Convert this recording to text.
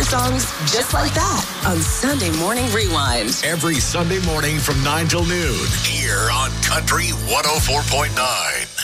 songs just like that on Sunday Morning Rewind. Every Sunday morning from 9 till noon here on Country 104.9.